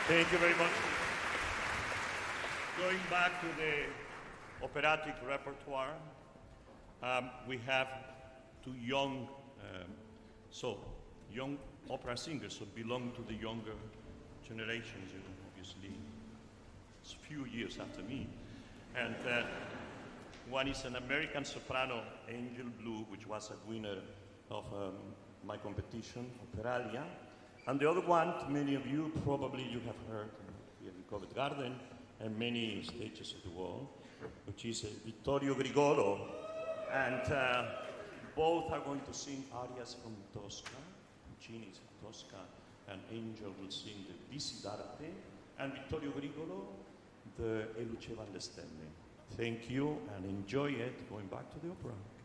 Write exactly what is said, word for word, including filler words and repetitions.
Thank you very much. Going back to the operatic repertoire, um, we have two young, um, so young opera singers who belong to the younger generations, you know, obviously. It's a few years after me. And uh, one is an American soprano, Angel Blue, which was a winner of um, my competition, Operalia. And the other one, many of you, probably you have heard here in Covent Garden and many stages of the world, which is uh, Vittorio Grigolo. And uh, both are going to sing arias from Tosca. Puccini's Tosca, and Angel will sing the Visidarte, and Vittorio Grigolo, the E luceva alle stelle. Thank you and enjoy it. Going back to the opera.